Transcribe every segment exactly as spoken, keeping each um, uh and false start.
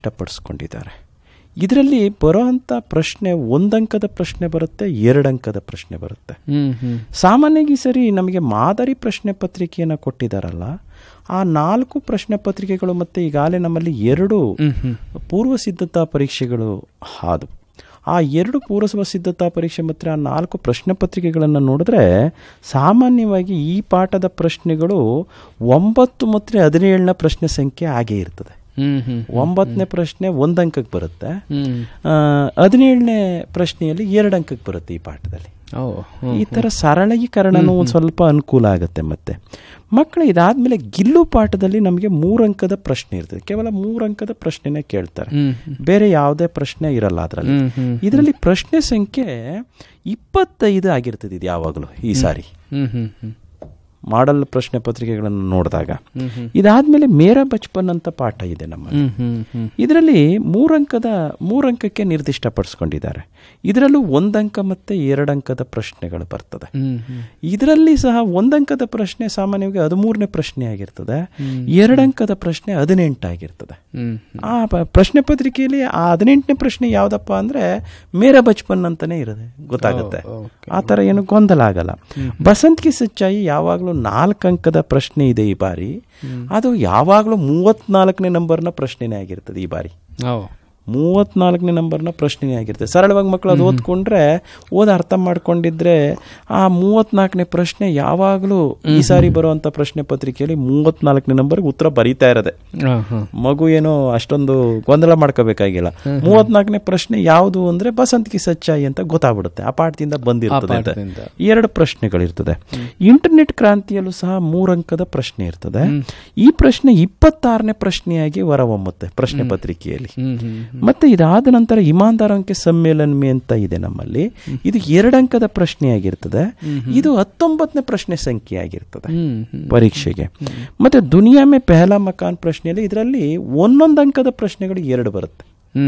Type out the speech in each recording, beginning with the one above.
ಇಷ್ಟಪಡಿಸ್ಕೊಂಡಿದ್ದಾರೆ. ಇದರಲ್ಲಿ ಬರೋಂಥ ಪ್ರಶ್ನೆ ಒಂದಂಕದ ಪ್ರಶ್ನೆ ಬರುತ್ತೆ, ಎರಡಂಕದ ಪ್ರಶ್ನೆ ಬರುತ್ತೆ. ಸಾಮಾನ್ಯವಾಗಿ ಸರಿ ನಮಗೆ ಮಾದರಿ ಪ್ರಶ್ನೆ ಪತ್ರಿಕೆಯನ್ನು ಕೊಟ್ಟಿದ್ದಾರಲ್ಲ, ಆ ನಾಲ್ಕು ಪ್ರಶ್ನೆ ಪತ್ರಿಕೆಗಳು ಮತ್ತು ಈಗಾಗಲೇ ನಮ್ಮಲ್ಲಿ ಎರಡು ಪೂರ್ವ ಸಿದ್ಧತಾ ಪರೀಕ್ಷೆಗಳು ಆದವು. ಆ ಎರಡು ಪೂರ್ವ ಸಿದ್ಧತಾ ಪರೀಕ್ಷೆ ಮತ್ತು ಆ ನಾಲ್ಕು ಪ್ರಶ್ನೆ ಪತ್ರಿಕೆಗಳನ್ನು ನೋಡಿದ್ರೆ ಸಾಮಾನ್ಯವಾಗಿ ಈ ಪಾಠದ ಪ್ರಶ್ನೆಗಳು ಒಂಬತ್ತು ಮತ್ತು ಹದಿನೇಳನೇ ಪ್ರಶ್ನೆ ಸಂಖ್ಯೆ ಆಗೇ ಇರ್ತದೆ. ಒಂಬತ್ತನೇ ಪ್ರಶ್ನೆ ಒಂದು ಅಂಕಕ್ಕೆ ಬರುತ್ತೆ, ಹದಿನೇಳನೇ ಪ್ರಶ್ನೆಯಲ್ಲಿ ಎರಡು ಅಂಕಕ್ಕೆ ಬರುತ್ತೆ ಈ ಪಾಠದಲ್ಲಿ. ಈ ಥರ ಸರಳೀಕರಣನೂ ಒಂದು ಸ್ವಲ್ಪ ಅನುಕೂಲ ಆಗುತ್ತೆ. ಮತ್ತೆ ಮಕ್ಕಳು ಇದಾದ್ಮೇಲೆ ಗಿಲ್ಲು ಪಾಠದಲ್ಲಿ ನಮಗೆ ಮೂರು ಅಂಕದ ಪ್ರಶ್ನೆ ಇರ್ತದೆ. ಕೇವಲ ಮೂರು ಅಂಕದ ಪ್ರಶ್ನೆನೇ ಕೇಳ್ತಾರೆ, ಬೇರೆ ಯಾವುದೇ ಪ್ರಶ್ನೆ ಇರಲ್ಲ ಅದರಲ್ಲಿ. ಇದರಲ್ಲಿ ಪ್ರಶ್ನೆ ಸಂಖ್ಯೆ ಇಪ್ಪತ್ತೈದು ಆಗಿರ್ತದೆ ಇದು ಯಾವಾಗಲೂ ಈ ಸಾರಿ ಮಾಡಲ್ ಪ್ರಶ್ನೆ ಪತ್ರಿಕೆಗಳನ್ನು ನೋಡಿದಾಗ. ಇದಾದ್ಮೇಲೆ ಮೇರಾ ಬಚ್ಪನ್ ಅಂತ ಪಾಠ ಇದೆ ನಮ್ಮಲ್ಲಿ. ಇದರಲ್ಲಿ ಮೂರಂಕದ ಮೂರಂಕಕ್ಕೆ ನಿರ್ದಿಷ್ಟಪಡಿಸ್ಕೊಂಡಿದ್ದಾರೆ. ಇದರಲ್ಲೂ ಒಂದಂಕ ಮತ್ತೆ ಎರಡಂಕದ ಪ್ರಶ್ನೆಗಳು ಬರ್ತದೆ. ಇದರಲ್ಲಿ ಸಹ ಒಂದಂಕದ ಪ್ರಶ್ನೆ ಸಾಮಾನ್ಯವಾಗಿ ಹದಿಮೂರನೇ ಪ್ರಶ್ನೆ ಆಗಿರ್ತದೆ, ಎರಡಂಕದ ಪ್ರಶ್ನೆ ಹದಿನೆಂಟಾಗಿರ್ತದೆ. ಆ ಪ್ರಶ್ನೆ ಪತ್ರಿಕೆಯಲ್ಲಿ ಆ ಹದಿನೆಂಟನೇ ಪ್ರಶ್ನೆ ಯಾವ್ದಪ್ಪ ಅಂದ್ರೆ ಮೇರಾ ಬಚ್ಪನ್ ಅಂತಾನೆ ಇರುತ್ತೆ, ಗೊತ್ತಾಗುತ್ತೆ. ಆ ಥರ ಏನು ಗೊಂದಲ ಆಗಲ್ಲ. ಬಸಂತ್ ಕಿ ಸಚ್ಚಾಯಿ ಯಾವಾಗಲೂ ನಾಲ್ಕು ಅಂಕದ ಪ್ರಶ್ನೆ ಇದೆ ಈ ಬಾರಿ. ಅದು ಯಾವಾಗಲೂ ಮೂವತ್ನಾಲ್ಕನೇ ನಂಬರ್ನ ಪ್ರಶ್ನೆನೇ ಆಗಿರ್ತದೆ ಈ ಬಾರಿ. ಮೂವತ್ನಾಲ್ಕನೇ ನಂಬರ್ನ ಪ್ರಶ್ನೆನೇ ಆಗಿರ್ತದೆ. ಸರಳವಾಗಿ ಮಕ್ಕಳು ಅದು ಓದ್ಕೊಂಡ್ರೆ ಓದ ಅರ್ಥ ಮಾಡ್ಕೊಂಡಿದ್ರೆ ಆ ಮೂವತ್ನಾಲ್ಕನೇ ಪ್ರಶ್ನೆ ಯಾವಾಗಲೂ ಈ ಸಾರಿ ಬರುವಂತ ಪ್ರಶ್ನೆ ಪತ್ರಿಕೆಯಲ್ಲಿ ಮೂವತ್ನಾಲ್ಕನೇ ನಂಬರ್ಗೆ ಉತ್ತರ ಬರೀತಾ ಇರೋದೆ. ಮಗು ಏನೋ ಅಷ್ಟೊಂದು ಗೊಂದಲ ಮಾಡ್ಕೋಬೇಕಾಗಿಲ್ಲ. ಮೂವತ್ನಾಲ್ಕನೇ ಪ್ರಶ್ನೆ ಯಾವುದು ಅಂದ್ರೆ ಬಸಂತ್ ಕಿ ಸಚ್ಚಾಯಿ ಅಂತ ಗೊತ್ತಾಗ್ಬಿಡುತ್ತೆ, ಆ ಪಾಠದಿಂದ ಬಂದಿರ್ತದೆ. ಎರಡು ಪ್ರಶ್ನೆಗಳಿರ್ತದೆ. ಇಂಟರ್ನೆಟ್ ಕ್ರಾಂತಿಯಲ್ಲೂ ಸಹ ಮೂರಂಕದ ಪ್ರಶ್ನೆ ಇರ್ತದೆ. ಈ ಪ್ರಶ್ನೆ ಇಪ್ಪತ್ತಾರನೇ ಪ್ರಶ್ನೆಯಾಗಿ ಹೊರಹೊಮ್ಮುತ್ತೆ ಪ್ರಶ್ನೆ ಪತ್ರಿಕೆಯಲ್ಲಿ. ಮತ್ತೆ ಇದಾದ ನಂತರ ಇಮಾನ್ದಾರಂಕೆ ಸಮ್ಮೇಳನ ಮೇ ಅಂತ ಇದೆ ನಮ್ಮಲ್ಲಿ. ಇದು ಎರಡಂಕದ ಪ್ರಶ್ನೆ ಆಗಿರ್ತದೆ. ಇದು ಹತ್ತೊಂಬತ್ತನೇ ಪ್ರಶ್ನೆ ಸಂಖ್ಯೆ ಆಗಿರ್ತದೆ ಪರೀಕ್ಷೆಗೆ. ಮತ್ತೆ ದುನಿಯಾ ಮೇ ಪೆಹಲಾ ಮಕಾನ್ ಪ್ರಶ್ನೆಯಲ್ಲಿ ಇದರಲ್ಲಿ ಒಂದೊಂದು ಅಂಕದ ಪ್ರಶ್ನೆಗಳು ಎರಡು ಬರುತ್ತೆ.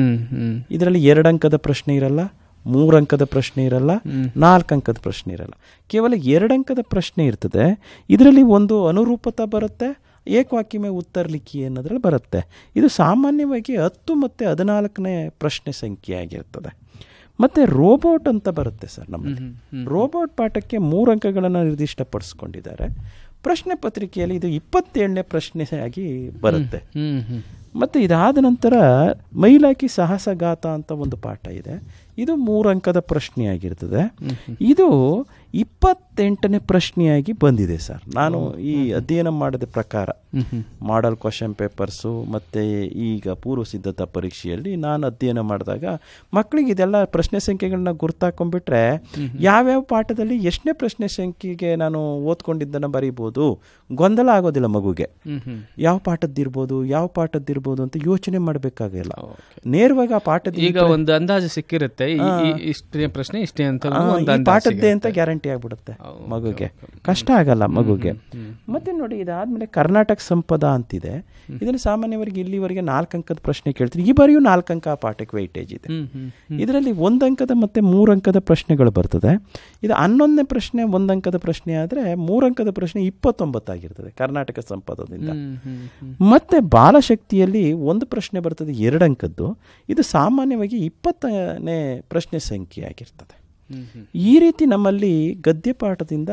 ಇದರಲ್ಲಿ ಎರಡು ಅಂಕದ ಪ್ರಶ್ನೆ ಇರಲ್ಲ, ಮೂರು ಅಂಕದ ಪ್ರಶ್ನೆ ಇರಲ್ಲ, ನಾಲ್ಕು ಅಂಕದ ಪ್ರಶ್ನೆ ಇರಲ್ಲ, ಕೇವಲ ಎರಡು ಅಂಕದ ಪ್ರಶ್ನೆ ಇರ್ತದೆ. ಇದರಲ್ಲಿ ಒಂದು ಅನುರೂಪತಾ ಬರುತ್ತೆ, ಏಕವಾಕ್ಯಮೇ ಉತ್ತರ ಲಿಖಿ ಅನ್ನೋದ್ರಲ್ಲಿ ಬರುತ್ತೆ. ಇದು ಸಾಮಾನ್ಯವಾಗಿ ಹತ್ತು ಮತ್ತು ಹದಿನಾಲ್ಕನೇ ಪ್ರಶ್ನೆ ಸಂಖ್ಯೆ ಆಗಿರ್ತದೆ. ಮತ್ತು ರೋಬೋಟ್ ಅಂತ ಬರುತ್ತೆ ಸರ್ ನಮ್ಮಲ್ಲಿ. ರೋಬೋಟ್ ಪಾಠಕ್ಕೆ ಮೂರು ಅಂಕಗಳನ್ನು ನಿರ್ದಿಷ್ಟಪಡಿಸ್ಕೊಂಡಿದ್ದಾರೆ. ಪ್ರಶ್ನೆ ಪತ್ರಿಕೆಯಲ್ಲಿ ಇದು ಇಪ್ಪತ್ತೇಳನೇ ಪ್ರಶ್ನೆ ಆಗಿ ಬರುತ್ತೆ. ಮತ್ತು ಇದಾದ ನಂತರ ಮೈಲಾಕಿ ಸಾಹಸಗಾತ ಅಂತ ಒಂದು ಪಾಠ ಇದೆ. ಇದು ಮೂರು ಅಂಕದ ಪ್ರಶ್ನೆಯಾಗಿರ್ತದೆ. ಇದು ಇಪ್ಪತ್ತೆಂಟನೇ ಪ್ರಶ್ನೆಯಾಗಿ ಬಂದಿದೆ ಸರ್. ನಾನು ಈ ಅಧ್ಯಯನ ಮಾಡಿದ ಪ್ರಕಾರ ಮಾಡಲ್ ಕ್ವಶನ್ ಪೇಪರ್ಸು ಮತ್ತು ಈಗ ಪೂರ್ವ ಸಿದ್ಧತಾ ಪರೀಕ್ಷೆಯಲ್ಲಿ ನಾನು ಅಧ್ಯಯನ ಮಾಡಿದಾಗ ಮಕ್ಕಳಿಗೆ ಇದೆಲ್ಲ ಪ್ರಶ್ನೆ ಸಂಖ್ಯೆಗಳನ್ನ ಗುರ್ತಾಕೊಂಡ್ಬಿಟ್ರೆ ಯಾವ್ಯಾವ ಪಾಠದಲ್ಲಿ ಎಷ್ಟನೇ ಪ್ರಶ್ನೆ ಸಂಖ್ಯೆಗೆ ನಾನು ಓದ್ಕೊಂಡಿದ್ದನ್ನು ಬರೀಬೋದು, ಗೊಂದಲ ಆಗೋದಿಲ್ಲ ಮಗುಗೆ. ಯಾವ ಪಾಠದ್ದಿರ್ಬೋದು ಯಾವ ಪಾಠದ್ದಿರ್ಬೋದು ಅಂತ ಯೋಚನೆ ಮಾಡಬೇಕಾಗಿಲ್ಲ. ನೇರವಾಗಿ ಆ ಪಾಠದ ಈಗ ಒಂದು ಅಂದಾಜು ಸಿಕ್ಕಿರುತ್ತೆ, ಇಷ್ಟೇ ಪ್ರಶ್ನೆ ಇಷ್ಟೇ ಅಂತ ಪಾಠದ್ದೇ ಅಂತ ಗ್ಯಾರಂಟಿ ಆಗ್ಬಿಡುತ್ತೆ ಮಗುಗೆ, ಕಷ್ಟ ಆಗಲ್ಲ ಮಗುಗೆ. ಮತ್ತೆ ನೋಡಿ ಇದಾದ್ಮೇಲೆ ಕರ್ನಾಟಕ ಸಂಪದ ಅಂತಿದೆ. ಇದನ್ನು ಸಾಮಾನ್ಯವರೆಗೆ ಇಲ್ಲಿವರೆಗೆ ನಾಲ್ಕು ಅಂಕದ ಪ್ರಶ್ನೆ ಕೇಳ್ತೀನಿ. ಈ ಬಾರಿಯೂ ನಾಲ್ಕು ಅಂಕ ಆ ಪಾಠಕ್ಕೆ ವೈಟೇಜ್ ಇದೆ. ಇದರಲ್ಲಿ ಒಂದು ಅಂಕದ ಮತ್ತೆ ಮೂರು ಅಂಕದ ಪ್ರಶ್ನೆಗಳು ಬರ್ತದೆ. ಇದು ಹನ್ನೊಂದನೇ ಪ್ರಶ್ನೆ ಒಂದು ಅಂಕದ ಪ್ರಶ್ನೆ ಆದರೆ ಮೂರು ಅಂಕದ ಪ್ರಶ್ನೆ ಇಪ್ಪತ್ತೊಂಬತ್ತಾಗಿರ್ತದೆ ಕರ್ನಾಟಕ ಸಂಪದದಿಂದ. ಮತ್ತೆ ಬಾಲಶಕ್ತಿಯಲ್ಲಿ ಒಂದು ಪ್ರಶ್ನೆ ಬರ್ತದೆ ಎರಡು ಅಂಕದ್ದು. ಇದು ಸಾಮಾನ್ಯವಾಗಿ ಇಪ್ಪತ್ತನೇ ಪ್ರಶ್ನೆ ಸಂಖ್ಯೆ ಆಗಿರ್ತದೆ. ಈ ರೀತಿ ನಮ್ಮಲ್ಲಿ ಗದ್ಯಪಾಠದಿಂದ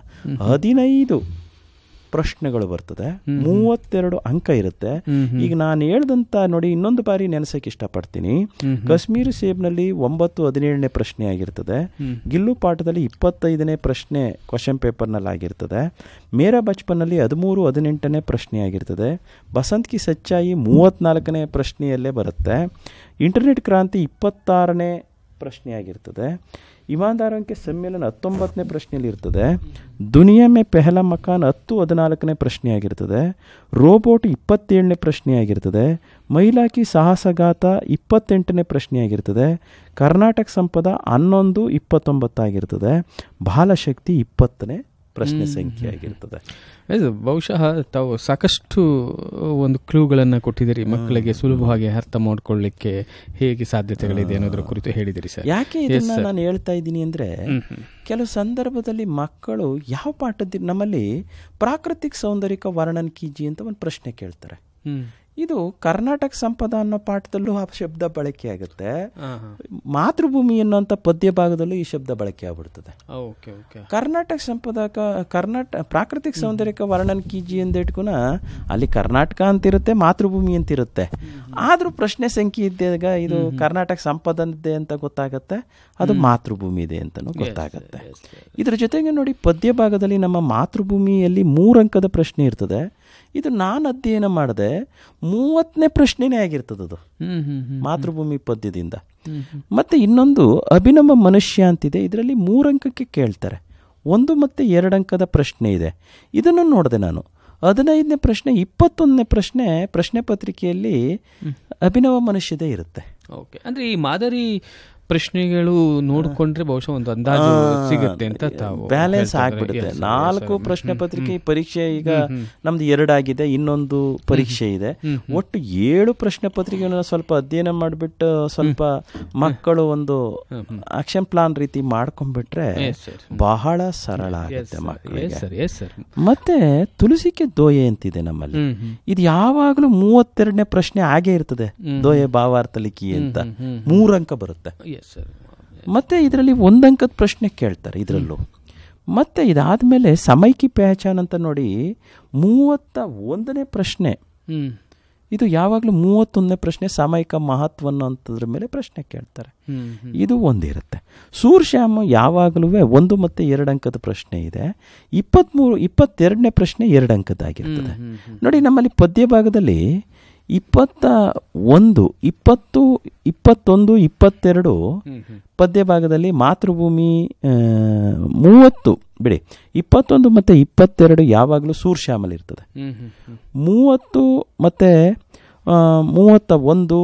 ಹದಿನೈದು ಪ್ರಶ್ನೆಗಳು ಬರ್ತದೆ, ಮೂವತ್ತೆರಡು ಅಂಕ ಇರುತ್ತೆ. ಈಗ ನಾನು ಹೇಳ್ದಂತ ನೋಡಿ ಇನ್ನೊಂದು ಬಾರಿ ನೆನೆಸಕ್ಕೆ ಇಷ್ಟಪಡ್ತೀನಿ. ಕಾಶ್ಮೀರಿ ಸೇಬ್ನಲ್ಲಿ ಒಂಬತ್ತು ಹದಿನೇಳನೇ ಪ್ರಶ್ನೆ ಆಗಿರ್ತದೆ. ಗಿಲ್ಲು ಪಾಠದಲ್ಲಿ ಇಪ್ಪತ್ತೈದನೇ ಪ್ರಶ್ನೆ ಕ್ವಶನ್ ಪೇಪರ್ನಲ್ಲಿ ಆಗಿರ್ತದೆ. ಮೇರಾ ಬಚ್ಪನ್ನಲ್ಲಿ ಹದಿಮೂರು ಹದಿನೆಂಟನೇ ಪ್ರಶ್ನೆ ಆಗಿರ್ತದೆ. ಬಸಂತ್ ಕಿ ಸಚ್ಚಾಯಿ ಮೂವತ್ನಾಲ್ಕನೇ ಪ್ರಶ್ನೆಯಲ್ಲೇ ಬರುತ್ತೆ. ಇಂಟರ್ನೆಟ್ ಕ್ರಾಂತಿ ಇಪ್ಪತ್ತಾರನೇ ಪ್ರಶ್ನೆ ಆಗಿರ್ತದೆ. ಇಮಾನ್ದಾರಂಕೆ ಸಮ್ಮೇಳನ ಹತ್ತೊಂಬತ್ತನೇ ಪ್ರಶ್ನೆಯಲ್ಲಿ ಇರ್ತದೆ. ದುನಿಯಾ ಮೇ ಪೆಹಲಾ ಮಕಾನ್ ಹತ್ತು ಹದಿನಾಲ್ಕನೇ ಪ್ರಶ್ನೆ ಆಗಿರ್ತದೆ. ರೋಬೋಟ್ ಇಪ್ಪತ್ತೇಳನೇ ಪ್ರಶ್ನೆ ಆಗಿರ್ತದೆ. ಮೈಲಾಕಿ ಸಾಹಸಗಾತ ಇಪ್ಪತ್ತೆಂಟನೇ ಪ್ರಶ್ನೆ ಆಗಿರ್ತದೆ. ಕರ್ನಾಟಕ ಸಂಪದ ಹನ್ನೊಂದು ಇಪ್ಪತ್ತೊಂಬತ್ತಾಗಿರ್ತದೆ. ಬಾಲಶಕ್ತಿ ಇಪ್ಪತ್ತನೇ ಪ್ರಶ್ನೆ ಸಂಖ್ಯೆ ಆಗಿರ್ತದೆ. ಬಹುಶಃ ತಾವು ಸಾಕಷ್ಟು ಒಂದು ಕ್ಲೂಗಳನ್ನು ಕೊಟ್ಟಿದ್ದೀರಿ ಮಕ್ಕಳಿಗೆ ಸುಲಭವಾಗಿ ಅರ್ಥ ಮಾಡ್ಕೊಳ್ಳಿಕ್ಕೆ ಹೇಗೆ ಸಾಧ್ಯತೆಗಳಿದೆ ಅನ್ನೋದ್ರ ಕುರಿತು ಹೇಳಿದಿರಿ ಸರ್. ಯಾಕೆ ಇದನ್ನ ನಾನು ಹೇಳ್ತಾ ಇದ್ದೀನಿ ಅಂದ್ರೆ ಕೆಲವು ಸಂದರ್ಭದಲ್ಲಿ ಮಕ್ಕಳು ಯಾವ ಪಾಠದ ನಮ್ಮಲ್ಲಿ ಪ್ರಾಕೃತಿಕ ಸೌಂದರ್ಯಕ ವರ್ಣನ್ ಕೀಜಿ ಅಂತ ಒಂದು ಪ್ರಶ್ನೆ ಕೇಳ್ತಾರೆ. ಇದು ಕರ್ನಾಟಕ ಸಂಪದ ಅನ್ನೋ ಪಾಠದಲ್ಲೂ ಆ ಶಬ್ದ ಬಳಕೆ ಆಗುತ್ತೆ, ಮಾತೃಭೂಮಿ ಅನ್ನೋಂಥ ಪದ್ಯ ಭಾಗದಲ್ಲೂ ಈ ಶಬ್ದ ಬಳಕೆ ಆಗ್ಬಿಡ್ತದೆ. ಕರ್ನಾಟಕ ಸಂಪದ ಕರ್ನಾಟಕ ಪ್ರಾಕೃತಿಕ ಸೌಂದರ್ಯಕ ವರ್ಣನ್ ಕೀಜಿ ಅಂತ ಇಟ್ಕೊನ ಅಲ್ಲಿ ಕರ್ನಾಟಕ ಅಂತಿರುತ್ತೆ, ಮಾತೃಭೂಮಿ ಅಂತಿರುತ್ತೆ. ಆದ್ರೂ ಪ್ರಶ್ನೆ ಸಂಖ್ಯೆ ಇದ್ದಾಗ ಇದು ಕರ್ನಾಟಕ ಸಂಪದನಿದೆ ಅಂತ ಗೊತ್ತಾಗತ್ತೆ, ಅದು ಮಾತೃಭೂಮಿ ಇದೆ ಅಂತಲೂ ಗೊತ್ತಾಗತ್ತೆ. ಇದ್ರ ಜೊತೆಗೆ ನೋಡಿ, ಪದ್ಯ ಭಾಗದಲ್ಲಿ ನಮ್ಮ ಮಾತೃಭೂಮಿಯಲ್ಲಿ ಮೂರಂಕದ ಪ್ರಶ್ನೆ ಇರ್ತದೆ. ಇದು ನಾನು ಅಧ್ಯಯನ ಮಾಡಿದೆ ಮೂವತ್ತನೇ ಪ್ರಶ್ನೆನೇ ಆಗಿರ್ತದದು ಮಾತೃಭೂಮಿ ಪದ್ಯದಿಂದ. ಮತ್ತೆ ಇನ್ನೊಂದು ಅಭಿನವ ಮನುಷ್ಯ ಅಂತಿದೆ, ಇದರಲ್ಲಿ ಮೂರಂಕಕ್ಕೆ ಕೇಳ್ತಾರೆ. ಒಂದು ಮತ್ತು ಎರಡು ಅಂಕದ ಪ್ರಶ್ನೆ ಇದೆ. ಇದನ್ನು ನೋಡಿದೆ ನಾನು. ಹದಿನೈದನೇ ಪ್ರಶ್ನೆ, ಇಪ್ಪತ್ತೊಂದನೇ ಪ್ರಶ್ನೆ ಪ್ರಶ್ನೆ ಪತ್ರಿಕೆಯಲ್ಲಿ ಅಭಿನವ ಮನುಷ್ಯದೇ ಇರುತ್ತೆ. ಓಕೆ, ಅಂದ್ರೆ ಈ ಮಾದರಿ ಪ್ರಶ್ನೆಗಳು ನೋಡಿಕೊಂಡ್ರೆ ಬಹುಶಃ ಒಂದು ಅಂದಾಜು ಸಿಗುತ್ತೆ ಅಂತ ತಾವು ಬ್ಯಾಲೆನ್ಸ್ ಆಗ್ಬಿಡುತ್ತೆ. ನಾಲ್ಕು ಪ್ರಶ್ನೆ ಪತ್ರಿಕೆ ಪರೀಕ್ಷೆ ಈಗ ನಮ್ದು ಎರಡಾಗಿದೆ, ಇನ್ನೊಂದು ಪರೀಕ್ಷೆ ಇದೆ. ಒಟ್ಟು ಏಳು ಪ್ರಶ್ನೆ ಪತ್ರಿಕೆಗಳನ್ನ ಸ್ವಲ್ಪ ಅಧ್ಯಯನ ಮಾಡಿಬಿಟ್ಟು ಸ್ವಲ್ಪ ಮಕ್ಕಳು ಒಂದು ಆಕ್ಷನ್ ಪ್ಲಾನ್ ರೀತಿ ಮಾಡ್ಕೊಂಡ್ಬಿಟ್ರೆ ಬಹಳ ಸರಳ ಆಗುತ್ತೆ ಮಕ್ಕಳಿಗೆ. ಮತ್ತೆ ತುಳಸಿಕೆ ದೋಯೆ ಅಂತಿದೆ ನಮ್ಮಲ್ಲಿ. ಇದು ಯಾವಾಗಲೂ ಮೂವತ್ತೆರಡನೇ ಪ್ರಶ್ನೆ ಆಗೇ ಇರ್ತದೆ, ದೋಯೆ ಭಾವಾರ್ಥ ಲಿಖಿ ಅಂತ ಮೂರಂಕ ಬರುತ್ತೆ. ಮತ್ತೆ ಇದರಲ್ಲಿ ಒಂದಂಕದ ಪ್ರಶ್ನೆ ಕೇಳ್ತಾರೆ ಇದರಲ್ಲೂ. ಮತ್ತೆ ಇದಾದ್ಮೇಲೆ ಸಮೈಕಿ ಪಹಚಾನ್ ಅಂತ ನೋಡಿ ಮೂವತ್ತ ಒಂದನೇ ಪ್ರಶ್ನೆ, ಇದು ಯಾವಾಗಲೂ ಮೂವತ್ತೊಂದನೇ ಪ್ರಶ್ನೆ ಸಾಮಯಿಕ ಮಹತ್ವ ಅನ್ನೋಂಥದ್ರ ಮೇಲೆ ಪ್ರಶ್ನೆ ಕೇಳ್ತಾರೆ. ಇದು ಒಂದಿರುತ್ತೆ. ಸೂರ್ಶ್ಯಾಮ ಯಾವಾಗಲೂ ಒಂದು ಮತ್ತು ಎರಡು ಅಂಕದ ಪ್ರಶ್ನೆ ಇದೆ. ಇಪ್ಪತ್ತ್ಮೂರು ಇಪ್ಪತ್ತೆರಡನೇ ಪ್ರಶ್ನೆ ಎರಡು ಅಂಕದಾಗಿರ್ತದೆ. ನೋಡಿ, ನಮ್ಮಲ್ಲಿ ಪದ್ಯ ಭಾಗದಲ್ಲಿ ಇಪ್ಪತ್ತ ಒಂದು ಇಪ್ಪತ್ತು ಇಪ್ಪತ್ತೊಂದು ಇಪ್ಪತ್ತೆರಡು ಪದ್ಯ ಭಾಗದಲ್ಲಿ ಮಾತೃಭೂಮಿ, ಮೂವತ್ತು ಬಿಡಿ ಇಪ್ಪತ್ತೊಂದು ಮತ್ತು ಇಪ್ಪತ್ತೆರಡು ಯಾವಾಗಲೂ ಸೂರ್ಶ್ಯಾಮಲ್ ಇರ್ತದೆ. ಮೂವತ್ತು ಮತ್ತು ಮೂವತ್ತ ಒಂದು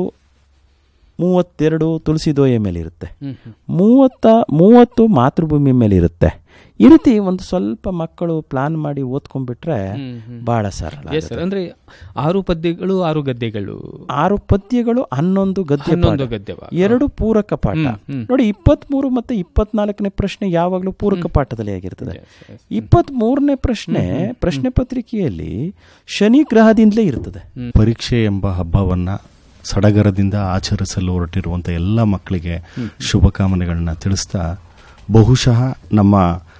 ಮೂವತ್ತೆರಡು ತುಳಸಿ ದೋಯೆ ಮೇಲೆ ಇರುತ್ತೆ. ಮೂವತ್ತ ಮೂವತ್ತು ಮಾತೃಭೂಮಿ ಮೇಲೆ ಇರುತ್ತೆ. ಈ ರೀತಿ ಒಂದು ಸ್ವಲ್ಪ ಮಕ್ಕಳು ಪ್ಲಾನ್ ಮಾಡಿ ಓದ್ಕೊಂಡ್ಬಿಟ್ರೆ ಬಹಳ ಸರಳ. ಅಂದ್ರೆ ಆರು ಪದ್ಯಗಳು ಆರು ಗದ್ಯಗಳು ಆರು ಪದ್ಯಗಳು ಹನ್ನೊಂದು ಗದ್ಯ ಗದ್ಯ ಎರಡು ಪೂರಕ ಪಾಠ. ನೋಡಿ, ಇಪ್ಪತ್ತ್ ಮೂರು ಮತ್ತೆ ಇಪ್ಪತ್ನಾಲ್ಕನೇ ಪ್ರಶ್ನೆ ಯಾವಾಗಲೂ ಪೂರಕ ಪಾಠದಲ್ಲಿ ಆಗಿರ್ತದೆ. ಇಪ್ಪತ್ತ್ ಮೂರನೇ ಪ್ರಶ್ನೆ ಪ್ರಶ್ನೆ ಪತ್ರಿಕೆಯಲ್ಲಿ ಶನಿ ಗ್ರಹದಿಂದಲೇ ಇರ್ತದೆ. ಪರೀಕ್ಷೆ ಎಂಬ ಹಬ್ಬವನ್ನ ಸಡಗರದಿಂದ ಆಚರಿಸಲು ಹೊರಟಿರುವಂಥ ಎಲ್ಲ ಮಕ್ಕಳಿಗೆ ಶುಭಕಾಮನೆಗಳನ್ನ ತಿಳಿಸ್ತಾ, ಬಹುಶಃ ನಮ್ಮ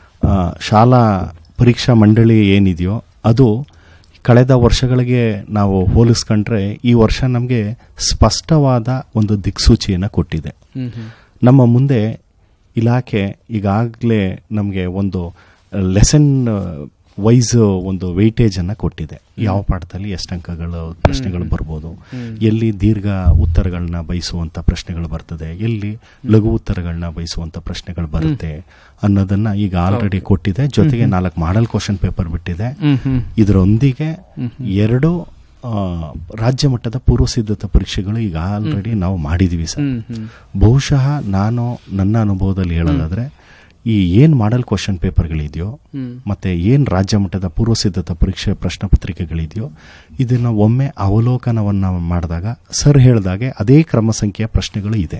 ಶಾಲಾ ಪರೀಕ್ಷಾ ಮಂಡಳಿ ಏನಿದೆಯೋ ಅದು ಕಳೆದ ವರ್ಷಗಳಿಗೆ ನಾವು ಹೋಲಿಸ್ಕೊಂಡ್ರೆ ಈ ವರ್ಷ ನಮಗೆ ಸ್ಪಷ್ಟವಾದ ಒಂದು ದಿಕ್ಸೂಚಿಯನ್ನು ಕೊಟ್ಟಿದೆ. ನಮ್ಮ ಮುಂದೆ ಇಲಾಖೆ ಈಗಾಗಲೇ ನಮಗೆ ಒಂದು ಲೆಸನ್ ವೈಸ್ ಒಂದು ವೆಯ್ಟೇಜ್ ಅನ್ನ ಕೊಟ್ಟಿದೆ. ಯಾವ ಪಾಠದಲ್ಲಿ ಎಷ್ಟು ಅಂಕಗಳು ಪ್ರಶ್ನೆಗಳು ಬರ್ಬೋದು, ಎಲ್ಲಿ ದೀರ್ಘ ಉತ್ತರಗಳನ್ನ ಬಯಸುವಂತ ಪ್ರಶ್ನೆಗಳು ಬರ್ತದೆ, ಎಲ್ಲಿ ಲಘು ಉತ್ತರಗಳನ್ನ ಬಯಸುವಂತ ಪ್ರಶ್ನೆಗಳು ಬರುತ್ತೆ ಅನ್ನೋದನ್ನ ಈಗ ಆಲ್ರೆಡಿ ಕೊಟ್ಟಿದೆ. ಜೊತೆಗೆ ನಾಲ್ಕು ಮಾಡೆಲ್ ಕ್ವಶನ್ ಪೇಪರ್ ಬಿಟ್ಟಿದೆ. ಇದರೊಂದಿಗೆ ಎರಡು ರಾಜ್ಯ ಮಟ್ಟದ ಪೂರ್ವ ಸಿದ್ಧತಾ ಪರೀಕ್ಷೆಗಳು ಈಗ ಆಲ್ರೆಡಿ ನಾವು ಮಾಡಿದೀವಿ ಸರ್. ಬಹುಶಃ ನಾನು ನನ್ನ ಅನುಭವದಲ್ಲಿ ಹೇಳೋದಾದ್ರೆ ಈ ಏನ್ ಮಾಡೆಲ್ ಕ್ವಶನ್ ಪೇಪರ್ಗಳಿದೆಯೋ ಮತ್ತೆ ಏನ್ ರಾಜ್ಯ ಮಟ್ಟದ ಪೂರ್ವ ಸಿದ್ಧತಾ ಪರೀಕ್ಷೆ ಪ್ರಶ್ನೆ ಪತ್ರಿಕೆಗಳಿದೆಯೋ ಇದನ್ನ ಒಮ್ಮೆ ಅವಲೋಕನವನ್ನ ಮಾಡಿದಾಗ ಸರ್ ಹೇಳಿದಾಗೆ ಅದೇ ಕ್ರಮ ಸಂಖ್ಯೆಯ ಪ್ರಶ್ನೆಗಳು ಇದೆ.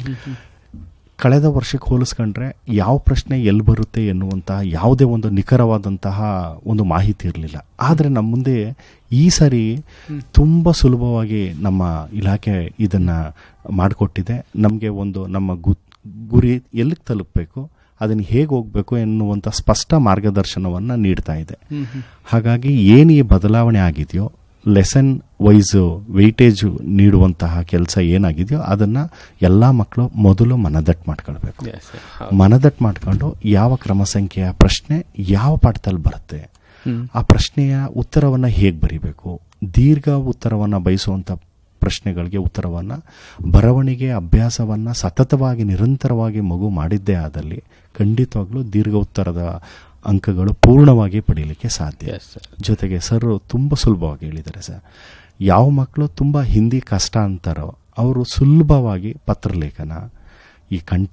ಕಳೆದ ವರ್ಷಕ್ಕೆ ಹೋಲಿಸ್ಕೊಂಡ್ರೆ ಯಾವ ಪ್ರಶ್ನೆ ಎಲ್ಲಿ ಬರುತ್ತೆ ಎನ್ನುವಂತಹ ಯಾವುದೇ ಒಂದು ನಿಖರವಾದಂತಹ ಒಂದು ಮಾಹಿತಿ ಇರಲಿಲ್ಲ. ಆದರೆ ನಮ್ಮ ಮುಂದೆ ಈ ಸರಿ ತುಂಬ ಸುಲಭವಾಗಿ ನಮ್ಮ ಇಲಾಖೆ ಇದನ್ನ ಮಾಡಿಕೊಟ್ಟಿದೆ. ನಮಗೆ ಒಂದು ನಮ್ಮ ಗುರಿ ಎಲ್ಲಿಗೆ ತಲುಪಬೇಕು, ಅದನ್ನು ಹೇಗೆ ಹೋಗಬೇಕು ಎನ್ನುವಂಥ ಸ್ಪಷ್ಟ ಮಾರ್ಗದರ್ಶನವನ್ನು ನೀಡ್ತಾ ಇದೆ. ಹಾಗಾಗಿ ಏನು ಈ ಬದಲಾವಣೆ ಆಗಿದೆಯೋ, ಲೆಸನ್ ವೈಸ್ ವೆಯ್ಟೇಜ್ ನೀಡುವಂತಹ ಕೆಲಸ ಏನಾಗಿದೆಯೋ ಅದನ್ನು ಎಲ್ಲ ಮಕ್ಕಳು ಮೊದಲು ಮನದಟ್ಟು ಮಾಡ್ಕೊಳ್ಬೇಕು. ಮನದಟ್ಟು ಮಾಡ್ಕೊಂಡು ಯಾವ ಕ್ರಮ ಸಂಖ್ಯೆಯ ಪ್ರಶ್ನೆ ಯಾವ ಪಾಠದಲ್ಲಿ ಬರುತ್ತೆ, ಆ ಪ್ರಶ್ನೆಯ ಉತ್ತರವನ್ನು ಹೇಗೆ ಬರೀಬೇಕು, ದೀರ್ಘ ಉತ್ತರವನ್ನು ಬಯಸುವಂಥ ಪ್ರಶ್ನೆಗಳಿಗೆ ಉತ್ತರವನ್ನು ಬರವಣಿಗೆ ಅಭ್ಯಾಸವನ್ನು ಸತತವಾಗಿ ನಿರಂತರವಾಗಿ ಮಗು ಮಾಡಿದ್ದೇ ಆದಲ್ಲಿ ಖಂಡಿತವಾಗ್ಲೂ ದೀರ್ಘ ಉತ್ತರದ ಅಂಕಗಳು ಪೂರ್ಣವಾಗಿ ಪಡೀಲಿಕ್ಕೆ ಸಾಧ್ಯ. ಜೊತೆಗೆ ಸರ್ ತುಂಬ ಸುಲಭವಾಗಿ ಹೇಳಿದ್ದಾರೆ ಸರ್. ಯಾವ ಮಕ್ಕಳು ತುಂಬ ಹಿಂದಿ ಕಷ್ಟ ಅಂತಾರೋ ಅವರು ಸುಲಭವಾಗಿ ಪತ್ರಲೇಖನ, ಈ ಕಂಠ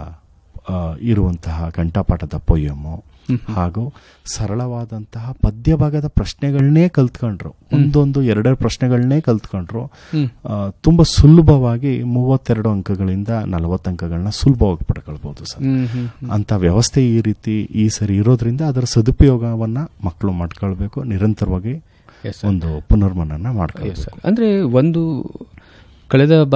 ಇರುವಂತಹ ಕಂಠಪಾಠದ ಪೊಯಮು ಹಾಗೂ ಸರಳವಾದಂತಹ ಪದ್ಯ ಭಾಗದ ಪ್ರಶ್ನೆಗಳನ್ನೇ ಕಲ್ತ್ಕೊಂಡ್ರು, ಒಂದೊಂದು ಎರಡೆರಡು ಪ್ರಶ್ನೆಗಳನ್ನೇ ಕಲ್ತ್ಕೊಂಡ್ರು ತುಂಬಾ ಸುಲಭವಾಗಿ ಮೂವತ್ತೆರಡು ಅಂಕಗಳಿಂದ ನಲವತ್ತು ಅಂಕಗಳನ್ನ ಸುಲಭವಾಗಿ ಪಡ್ಕೊಳ್ಬಹುದು ಸರ್. ಅಂತ ವ್ಯವಸ್ಥೆ ಈ ರೀತಿ ಈ ಸರಿ ಇರೋದ್ರಿಂದ ಅದರ ಸದುಪಯೋಗವನ್ನ ಮಕ್ಕಳು ಮಾಡ್ಕೊಳ್ಬೇಕು, ನಿರಂತರವಾಗಿ ಒಂದು ಪುನರ್ಮನನ ಮಾಡ್ಕೊಳ್ಳಿ. ಅಂದರೆ ಒಂದು ಕಳೆದ